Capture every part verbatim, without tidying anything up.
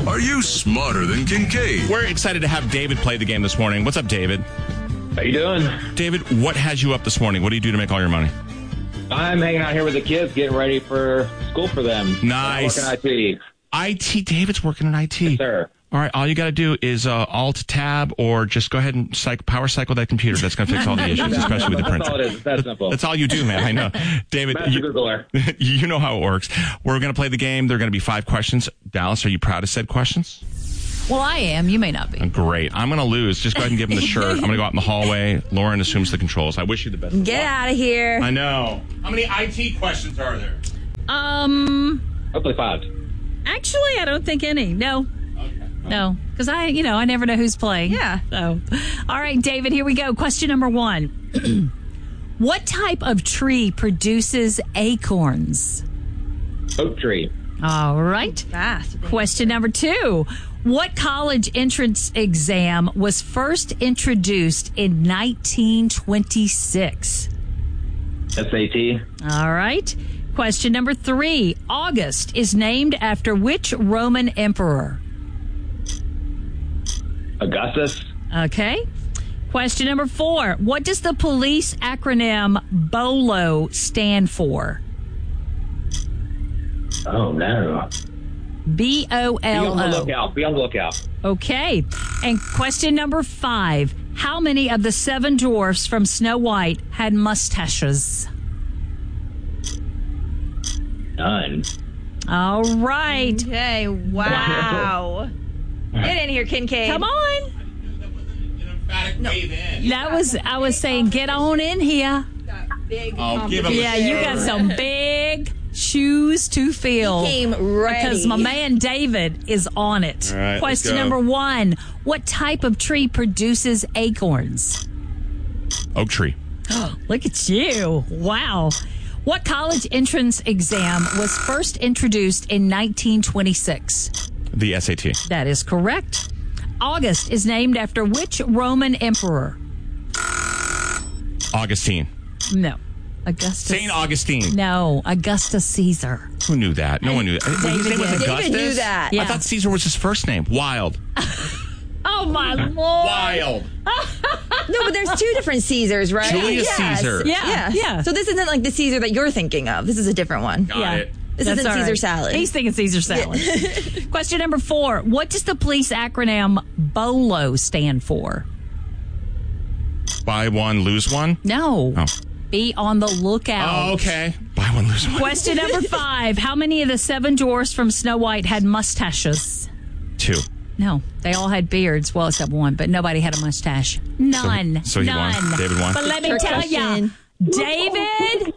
Are you smarter than Kincaid? We're excited to have David play the game this morning. What's up, David? How you doing? David, what has you up this morning? What do you do to make all your money? I'm hanging out here with the kids, getting ready for school for them. Nice. I'm working I T. I T. David's working in I T. Yes, sir. All right, all you got to do is uh, Alt-Tab or just go ahead and cycle, power cycle that computer. That's going to fix all the issues, especially with the printer. That's all it is. It's that simple. That's all you do, man. I know. David, you, you know how it works. We're going to play the game. There are going to be five questions. Dallas, are you proud of said questions? Well, I am. You may not be. Great. I'm going to lose. Just go ahead and give him the shirt. I'm going to go out in the hallway. Lauren assumes the controls. I wish you the best. Get out of here. I know. How many I T questions are there? Um. Hopefully five. Actually, I don't think any. No. Okay. No. Because I, you know, I never know who's playing. Yeah. So, all right, David, here we go. Question number one. What type of tree produces acorns? Oak tree. All right. Fast. Question number two. What college entrance exam was first introduced in nineteen twenty-six? S A T. All right. Question number three. August is named after which Roman emperor? Augustus. Okay. Question number four. What does the police acronym BOLO stand for? Oh, no. B O Be L on the O. lookout. Be on the lookout. Okay. And question number five. How many of the seven dwarfs from Snow White had mustaches? None. All right. Okay, wow. Get in here, Kincaid. Come on. No. That was, I was saying, get on in here. Big Oh, give him Yeah, you got some big shoes to fill. He came ready. Because my man David is on it. All right, let's Question go. number one. What type of tree produces acorns? Oak tree. Look at you. Wow. What college entrance exam was first introduced in nineteen twenty-six? The S A T. That is correct. August is named after which Roman emperor? Augustine. No. Augustus. Saint Augustine. No, Augustus Caesar. Who knew that? No one knew that. Wait, his name was did. David Augustus? knew that. Yeah. I thought Caesar was his first name. Wild. Oh, my Lord. Wild. No, but there's two different Caesars, right? Julius Yes. Caesar. Yeah, Yes. yeah. So this isn't like the Caesar that you're thinking of. This is a different one. Got Yeah. it. This That's isn't all Caesar right. salad. He's thinking Caesar salad. Question number four. What does the police acronym BOLO stand for? Buy one, lose one? No. Oh. Be on the lookout. Oh, okay. Buy one, lose one. Question number five. How many of the seven dwarfs from Snow White had mustaches? Two. No, they all had beards. Well, except one, but nobody had a mustache. None. So- so he won. None. David won. But let me Trick tell question. you, David,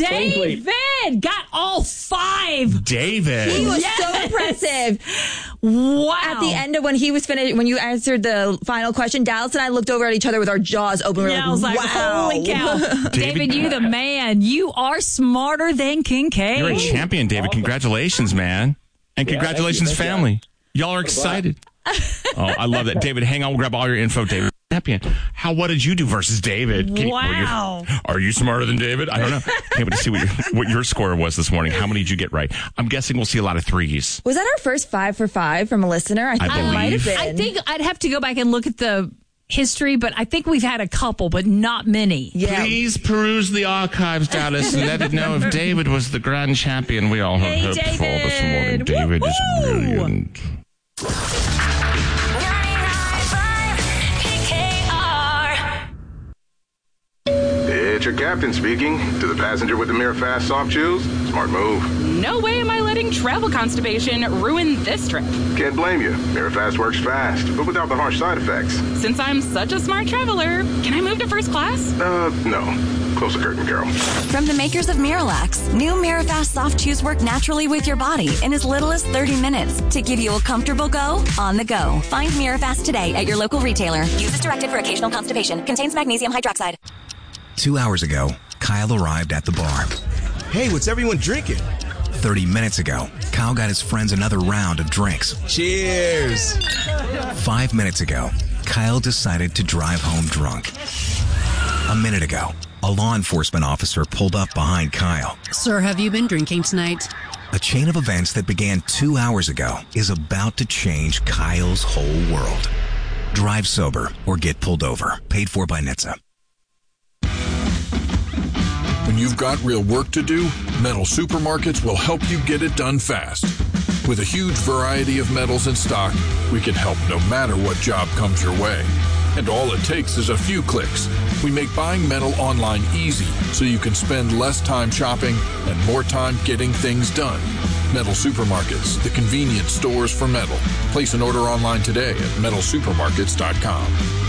David got all five. David. He was Yes. so impressive. Wow. At the end of when he was finished, when you answered the final question, Dallas and I looked over at each other with our jaws open. We were Yeah, I like, was like, wow. holy cow. David- David, you the man. You are smarter than Kincaid. You're a champion, David. Congratulations, man. And congratulations, thank you, thank family. Y'all are excited. Oh, I love that. David, hang on. We'll grab all your info, David. Champion. How, what did you do versus David? Can you- were you- Wow. are you smarter than David? I don't know. Can't wait to see what your, what your score was this morning. How many did you get right? I'm guessing we'll see a lot of threes. Was that our first five for five from a listener? I think I it might have believe. been. I think I'd have to go back and look at the history, but I think we've had a couple, but not many. Yeah. Please peruse the archives, Dallas, and let it know if David was the grand champion we all have Hey, hoped for this morning. David. David is Woo-hoo. brilliant. It's your captain speaking. To the passenger with the Mirror Fast soft shoes, smart move. No way am I letting travel constipation ruin this trip. Can't blame you. Mirror Fast works fast, but without the harsh side effects. Since I'm such a smart traveler, can I move to first class? Uh, no. Close the curtain, Carol. From the makers of Miralax, new Mirafast soft chews work naturally with your body in as little as thirty minutes to give you a comfortable go on the go. Find Mirafast today at your local retailer. Use as directed for occasional constipation. Contains magnesium hydroxide. Two hours ago, Kyle arrived at the bar. Hey, what's everyone drinking? thirty minutes ago, Kyle got his friends another round of drinks. Cheers! Five minutes ago, Kyle decided to drive home drunk. A minute ago, a law enforcement officer pulled up behind Kyle. Sir, have you been drinking tonight? A chain of events that began two hours ago is about to change Kyle's whole world. Drive sober or get pulled over. Paid for by N H T S A. When you've got real work to do, Metal Supermarkets will help you get it done fast. With a huge variety of metals in stock, we can help no matter what job comes your way. And all it takes is a few clicks. We make buying metal online easy so you can spend less time shopping and more time getting things done. Metal Supermarkets, the convenient stores for metal. Place an order online today at metal supermarkets dot com.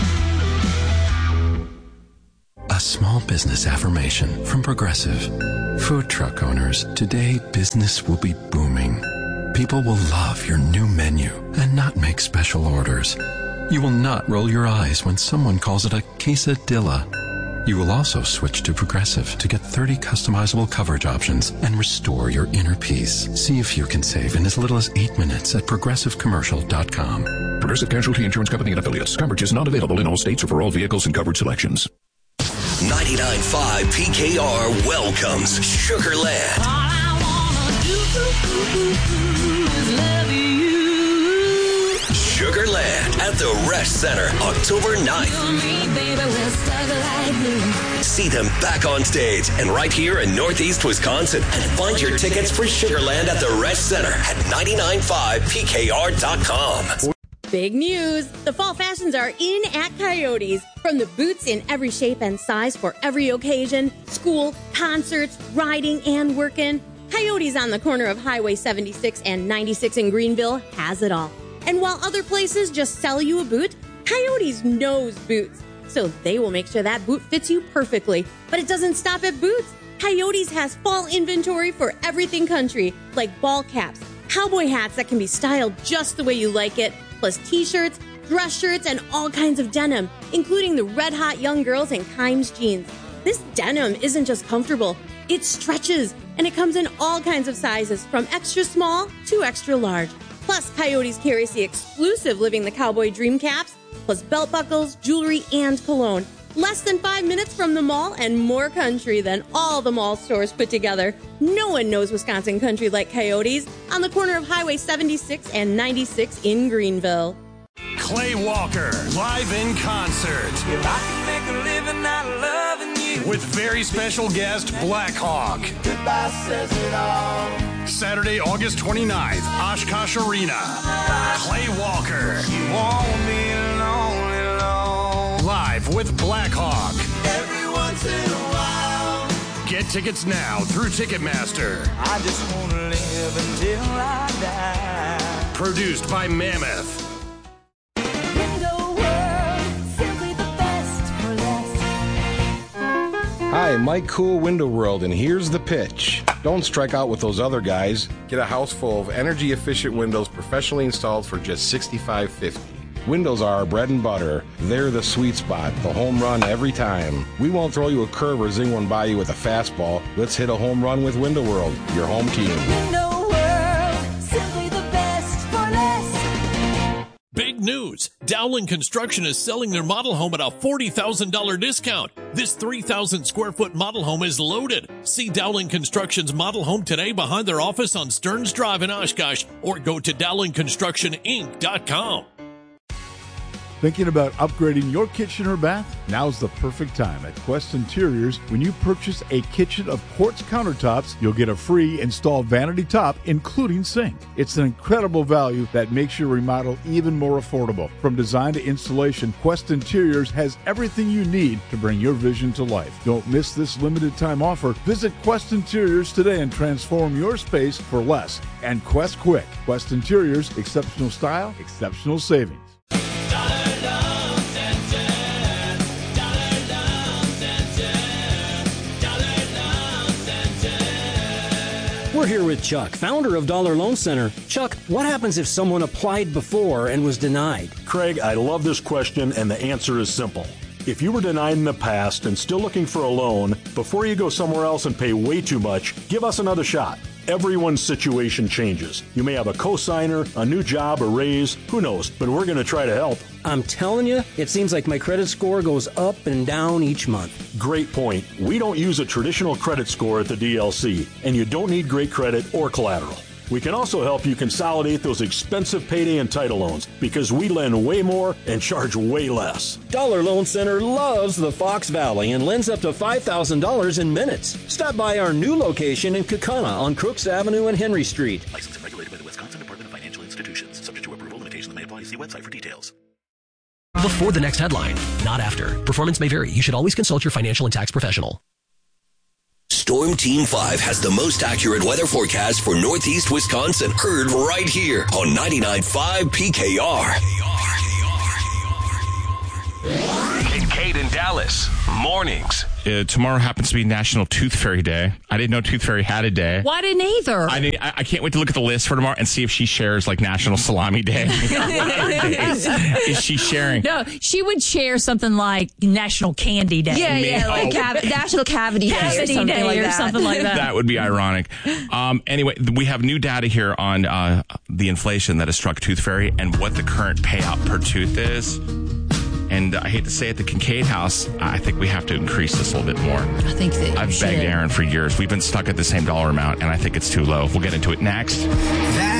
A small business affirmation from Progressive. Food truck owners, today business will be booming. People will love your new menu and not make special orders. You will not roll your eyes when someone calls it a quesadilla. You will also switch to Progressive to get thirty customizable coverage options and restore your inner peace. See if you can save in as little as eight minutes at progressive commercial dot com. Progressive Casualty Insurance Company and Affiliates. Coverage is not available in all states or for all vehicles and coverage selections. ninety-nine point five P K R welcomes Sugarland. All I wanna do, is love you. Sugarland at the Resch Center, October ninth. See them back on stage and right here in Northeast Wisconsin. And find your tickets for Sugarland at the Resch Center at ninety-nine point five P K R dot com. Big news! The fall fashions are in at Coyotes. From the boots in every shape and size for every occasion, school, concerts, riding, and working, Coyotes on the corner of Highway seventy-six and ninety-six in Greenville has it all. And while other places just sell you a boot, Coyotes knows boots. So they will make sure that boot fits you perfectly. But it doesn't stop at boots. Coyotes has fall inventory for everything country, like ball caps, cowboy hats that can be styled just the way you like it, plus t-shirts, dress shirts, and all kinds of denim, including the Red Hot Young Girls and Kimes jeans. This denim isn't just comfortable, it stretches, and it comes in all kinds of sizes, from extra small to extra large. Plus, Coyotes carries the exclusive Living the Cowboy Dream caps, plus belt buckles, jewelry, and cologne. Less than five minutes from the mall and more country than all the mall stores put together. No one knows Wisconsin country like Coyotes on the corner of Highway seventy-six and ninety-six in Greenville. Clay Walker, live in concert. If I can make a living out of loving you. With very special guest, Black Hawk. Goodbye says it all. Saturday, August twenty-ninth, Oshkosh Arena. Clay Walker. You won't be lonely, long. Live with Black Hawk. Every once in a while. Get tickets now through Ticketmaster. I just want to live until I die. Produced by Mammoth. Hi, Mike Cool, Window World, and here's the pitch. Don't strike out with those other guys. Get a house full of energy-efficient windows professionally installed for just sixty-five fifty. Windows are our bread and butter. They're the sweet spot, the home run every time. We won't throw you a curve or zing one by you with a fastball. Let's hit a home run with Window World, your home team. Window World, simply the best for less. Big news! Dowling Construction is selling their model home at a forty thousand dollars discount. This three thousand square foot model home is loaded. See Dowling Construction's model home today behind their office on Stearns Drive in Oshkosh, or go to dowling construction inc dot com. Thinking about upgrading your kitchen or bath? Now's the perfect time at Quest Interiors. When you purchase a kitchen of quartz countertops, you'll get a free installed vanity top, including sink. It's an incredible value that makes your remodel even more affordable. From design to installation, Quest Interiors has everything you need to bring your vision to life. Don't miss this limited time offer. Visit Quest Interiors today and transform your space for less. And Quest Quick. Quest Interiors, exceptional style, exceptional savings. We're here with Chuck, founder of Dollar Loan Center. Chuck, what happens if someone applied before and was denied? Craig, I love this question, and the answer is simple. If you were denied in the past and still looking for a loan, before you go somewhere else and pay way too much, give us another shot. Everyone's situation changes. You may have a cosigner, a new job, a raise, who knows, but we're going to try to help. I'm telling you, it seems like my credit score goes up and down each month. Great point. We don't use a traditional credit score at the D L C, and you don't need great credit or collateral. We can also help you consolidate those expensive payday and title loans because we lend way more and charge way less. Dollar Loan Center loves the Fox Valley and lends up to five thousand dollars in minutes. Stop by our new location in Kaukauna on Crooks Avenue and Henry Street. Licensed and regulated by the Wisconsin Department of Financial Institutions. Subject to approval. Limitations may apply. See website for details. Before the next headline, not after. Performance may vary. You should always consult your financial and tax professional. Storm Team five has the most accurate weather forecast for Northeast Wisconsin. Heard right here on ninety-nine point five P K R. Kincaid in Dallas. Mornings. Uh, tomorrow happens to be National Tooth Fairy Day. I didn't know Tooth Fairy had a day. Why didn't either? I, didn't, I, I can't wait to look at the list for tomorrow and see if she shares like National Salami Day. Is she sharing? No, she would share something like National Candy Day. Yeah, yeah, like oh. cav- National Cavity Day Cavity or something Day like or that. something like that. That would be ironic. Um, anyway, we have new data here on uh, the inflation that has struck Tooth Fairy and what the current payout per tooth is. And I hate to say it, the Kincaid House, I think we have to increase this a little bit more. I think that I've begged Aaron for years. We've been stuck at the same dollar amount, and I think it's too low. We'll get into it next. That